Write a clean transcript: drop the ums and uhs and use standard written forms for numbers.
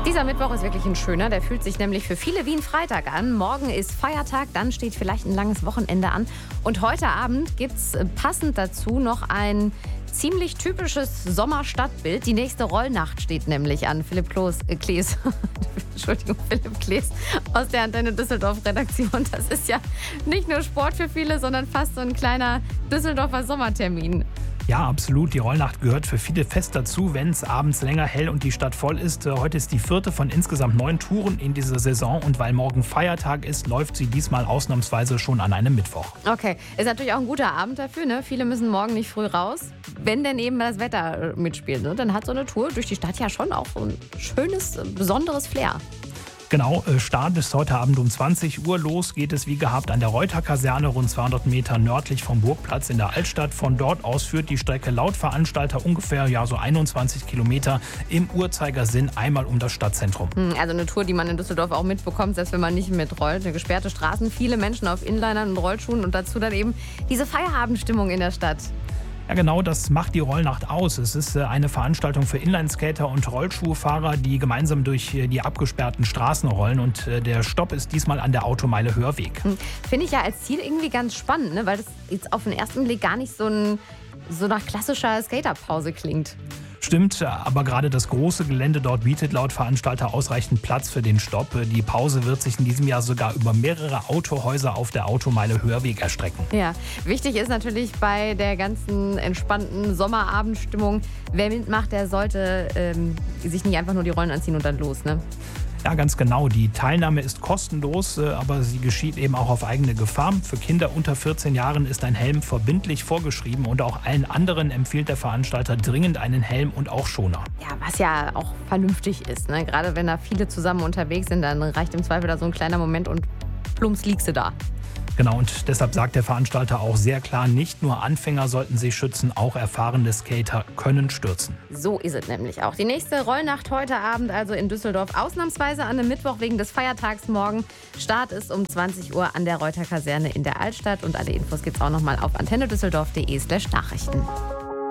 Dieser Mittwoch ist wirklich ein schöner. Der fühlt sich nämlich für viele wie ein Freitag an. Morgen ist Feiertag, dann steht vielleicht ein langes Wochenende an. Und heute Abend gibt es passend dazu noch ein ziemlich typisches Sommerstadtbild. Die nächste Rollnacht steht nämlich an. Philipp Klees aus der Antenne Düsseldorf-Redaktion. Das ist ja nicht nur Sport für viele, sondern fast so ein kleiner Düsseldorfer Sommertermin. Ja, absolut. Die Rollnacht gehört für viele fest dazu, wenn es abends länger hell und die Stadt voll ist. Heute ist die 4. von insgesamt 9 Touren in dieser Saison. Und weil morgen Feiertag ist, läuft sie diesmal ausnahmsweise schon an einem Mittwoch. Okay, ist natürlich auch ein guter Abend dafür. Ne? Viele müssen morgen nicht früh raus. Wenn denn eben das Wetter mitspielt, ne? Dann hat so eine Tour durch die Stadt ja schon auch so ein schönes, besonderes Flair. Genau, Start ist heute Abend um 20 Uhr. Los geht es wie gehabt an der Reuter-Kaserne, rund 200 Meter nördlich vom Burgplatz in der Altstadt. Von dort aus führt die Strecke laut Veranstalter ungefähr so 21 Kilometer im Uhrzeigersinn einmal um das Stadtzentrum. Also eine Tour, die man in Düsseldorf auch mitbekommt, selbst wenn man nicht mitrollt. Eine gesperrte Straßen, viele Menschen auf Inlinern und Rollschuhen und dazu dann eben diese Feierabendstimmung in der Stadt. Ja, genau, das macht die Rollnacht aus. Es ist eine Veranstaltung für Inlineskater und Rollschuhfahrer, die gemeinsam durch die abgesperrten Straßen rollen. Und der Stopp ist diesmal an der Automeile Hörweg. Finde ich ja als Ziel irgendwie ganz spannend, ne? Weil das jetzt auf den ersten Blick gar nicht so nach klassischer Skaterpause klingt. Stimmt, aber gerade das große Gelände dort bietet laut Veranstalter ausreichend Platz für den Stopp. Die Pause wird sich in diesem Jahr sogar über mehrere Autohäuser auf der Automeile Hörweg erstrecken. Ja, wichtig ist natürlich bei der ganzen entspannten Sommerabendstimmung, wer mitmacht, der sollte sich nicht einfach nur die Rollen anziehen und dann los, ne? Ja, ganz genau. Die Teilnahme ist kostenlos, aber sie geschieht eben auch auf eigene Gefahr. Für Kinder unter 14 Jahren ist ein Helm verbindlich vorgeschrieben und auch allen anderen empfiehlt der Veranstalter dringend einen Helm und auch Schoner. Ja, was ja auch vernünftig ist, ne? Gerade wenn da viele zusammen unterwegs sind, dann reicht im Zweifel da so ein kleiner Moment und plumps liegst du da. Genau, und deshalb sagt der Veranstalter auch sehr klar, nicht nur Anfänger sollten sich schützen, auch erfahrene Skater können stürzen. So ist es nämlich auch. Die nächste Rollnacht heute Abend also in Düsseldorf, ausnahmsweise an einem Mittwoch wegen des Feiertags morgen. Start ist um 20 Uhr an der Reuter-Kaserne in der Altstadt und alle Infos gibt's auch nochmal auf antennedüsseldorf.de/Nachrichten.